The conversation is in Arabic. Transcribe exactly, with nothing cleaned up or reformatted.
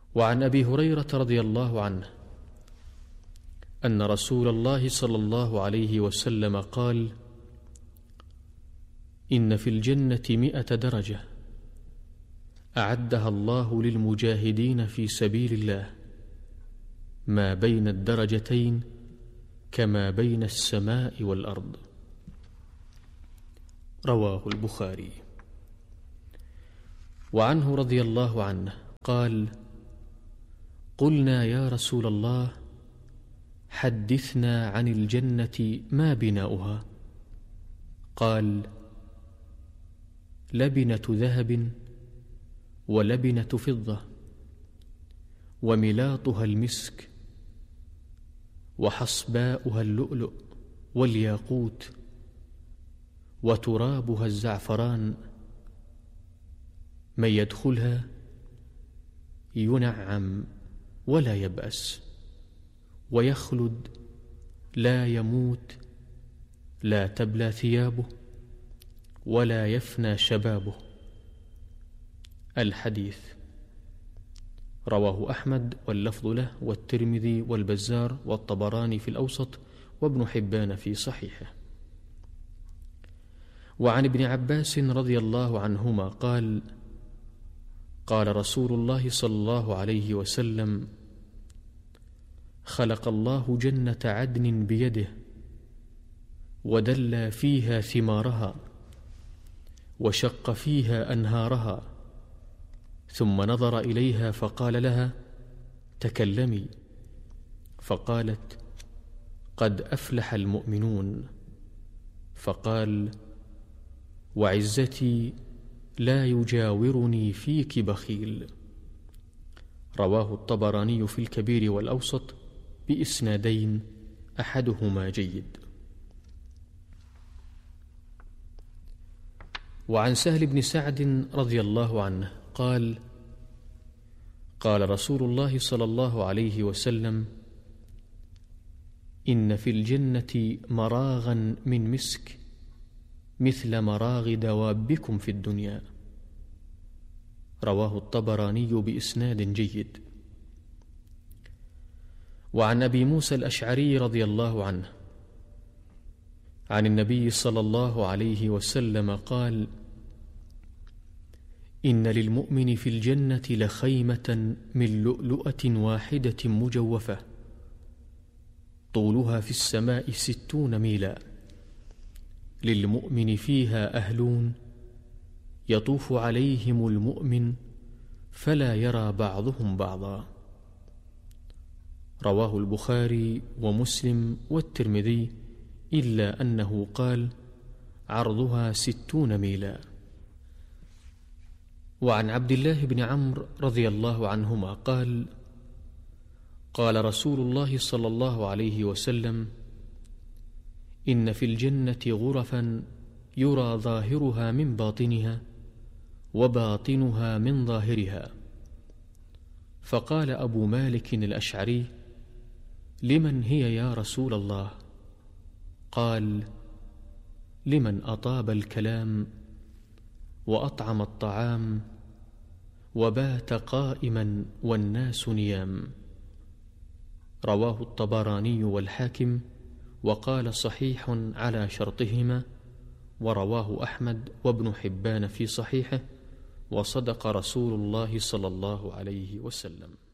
وعن أبي هريرة رضي الله عنه أن رسول الله صلى الله عليه وسلم قال: إن في الجنة مئة درجة أعدها الله للمجاهدين في سبيل الله، ما بين الدرجتين كما بين السماء والأرض. رواه البخاري. وعنه رضي الله عنه قال: قلنا يا رسول الله حدثنا عن الجنة ما بناؤها؟ قال: لبنة ذهب ولبنة فضة، وملاطها المسك، وحصباؤها اللؤلؤ والياقوت، وترابها الزعفران. من يدخلها ينعم ولا يبأس، ويخلد لا يموت، لا تبلى ثيابه ولا يفنى شبابه. الحديث رواه أحمد واللفظ له، والترمذي والبزار والطبراني في الأوسط، وابن حبان في صحيحه. وعن ابن عباس رضي الله عنهما قال: قال رسول الله صلى الله عليه وسلم: خلق الله جنة عدن بيده، ودلى فيها ثمارها، وشق فيها أنهارها، ثم نظر إليها فقال لها: تكلمي. فقالت: قد أفلح المؤمنون. فقال: وعزتي لا يجاورني فيك بخيل. رواه الطبراني في الكبير والأوسط بإسنادين أحدهما جيد. وعن سهل بن سعد رضي الله عنه قال: قال رسول الله صلى الله عليه وسلم: إن في الجنة مراغا من مسك مثل مراغ دوابكم في الدنيا. رواه الطبراني بإسناد جيد. وعن أبي موسى الأشعري رضي الله عنه عن النبي صلى الله عليه وسلم قال: إن للمؤمن في الجنة لخيمة من لؤلؤة واحدة مجوفة، طولها في السماء ستون ميلا، للمؤمن فيها أهلون يطوف عليهم المؤمن فلا يرى بعضهم بعضا. رواه البخاري ومسلم والترمذي، إلا أنه قال: عرضها ستون ميلا. وعن عبد الله بن عمرو رضي الله عنهما قال: قال رسول الله صلى الله عليه وسلم: إن في الجنة غرفا يرى ظاهرها من باطنها وباطنها من ظاهرها. فقال أبو مالك الأشعري: لمن هي يا رسول الله؟ قال: لمن أطاب الكلام وأطعم الطعام وبات قائما والناس نيام. رواه الطبراني والحاكم، وقال صحيح على شرطهما، ورواه أحمد وابن حبان في صحيحه، وصدق رسول الله صلى الله عليه وسلم.